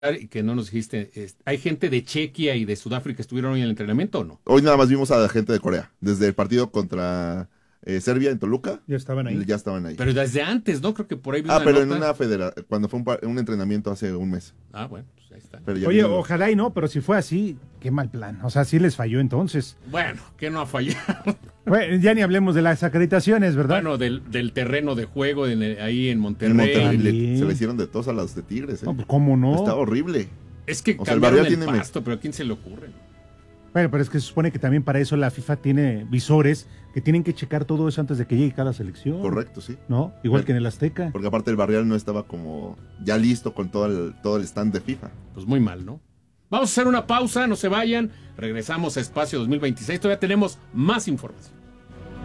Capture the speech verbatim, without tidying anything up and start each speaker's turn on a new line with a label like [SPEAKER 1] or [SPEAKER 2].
[SPEAKER 1] y que no nos dijiste, es, ¿hay gente de Chequia y de Sudáfrica que estuvieron hoy en el entrenamiento o no?
[SPEAKER 2] Hoy nada más vimos a la gente de Corea. Desde el partido contra eh, Serbia en Toluca.
[SPEAKER 3] Ya estaban ahí.
[SPEAKER 2] Ya estaban ahí.
[SPEAKER 1] Pero desde antes, ¿no? Creo que por ahí vi
[SPEAKER 2] Ah,
[SPEAKER 1] una
[SPEAKER 2] pero
[SPEAKER 1] nota.
[SPEAKER 2] en una federa cuando fue un, par- un entrenamiento hace un mes.
[SPEAKER 1] Ah, bueno, pues ahí está.
[SPEAKER 2] Pero ya
[SPEAKER 3] Oye,
[SPEAKER 2] vieron-
[SPEAKER 3] ojalá y no, pero si fue así, qué mal plan. O sea, sí les falló entonces.
[SPEAKER 1] Bueno, que no ha fallado.
[SPEAKER 3] Bueno, ya ni hablemos de las acreditaciones, ¿verdad?
[SPEAKER 1] Bueno, del, del terreno de juego en el- ahí en Monterrey.
[SPEAKER 2] en Monterrey le-
[SPEAKER 3] Sí.
[SPEAKER 2] se le hicieron de tos a los de Tigres. ¿eh?
[SPEAKER 3] No, pues, ¿cómo no?
[SPEAKER 2] Está horrible.
[SPEAKER 1] Es que
[SPEAKER 2] O sea, el
[SPEAKER 1] cambiaron el,
[SPEAKER 2] Barrial tiene-
[SPEAKER 1] pasto, pero ¿a quién se le ocurre?
[SPEAKER 3] Bueno, pero es que se supone que también para eso la FIFA tiene visores que tienen que checar todo eso antes de que llegue cada selección.
[SPEAKER 2] Correcto, sí.
[SPEAKER 3] ¿No? Igual
[SPEAKER 2] Bueno.
[SPEAKER 3] que en el Azteca.
[SPEAKER 2] Porque aparte el Barrial no estaba como ya listo con todo el, todo el stand de FIFA.
[SPEAKER 1] Pues muy mal, ¿no? Vamos a hacer una pausa, no se vayan. Regresamos a Espacio dos mil veintiséis. Todavía tenemos más información.